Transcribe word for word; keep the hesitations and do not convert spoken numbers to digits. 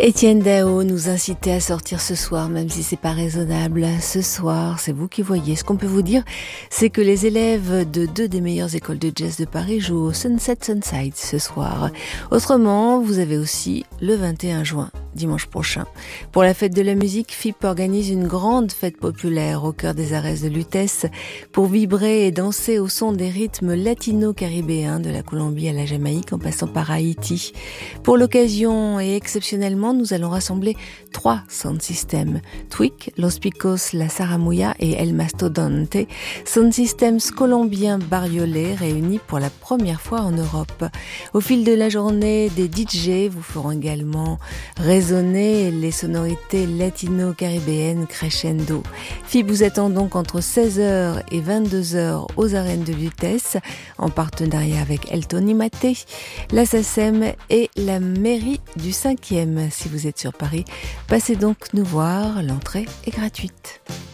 Étienne Dao nous incitait à sortir ce soir, même si c'est pas raisonnable. Ce soir, c'est vous qui voyez. Ce qu'on peut vous dire, c'est que les élèves de deux des meilleures écoles de jazz de Paris jouent au Sunset Sunside ce soir. Autrement, vous avez aussi le vingt et un juin, dimanche prochain. Pour la fête de la musique, F I P organise une grande fête populaire au cœur des Arrêts de Lutèce pour vibrer et danser au son des rythmes latino-caribéens de la Colombie à la Jamaïque en passant par Haïti. Pour l'occasion et exceptionnellement, nous allons rassembler trois sound systems. Tweak, Los Picos, La Saramuya et El Mastodonte, sound systems colombiens bariolés réunis pour la première fois en Europe. Au fil de la journée, des D J vous feront également résonner les sonorités latino-caribéennes crescendo. F I B vous attend donc entre seize heures et vingt-deux heures aux arènes de Lutèce, en partenariat avec El Tonimate, la S A C E M et la mairie du cinquième. Si vous êtes sur Paris, passez donc nous voir, l'entrée est gratuite.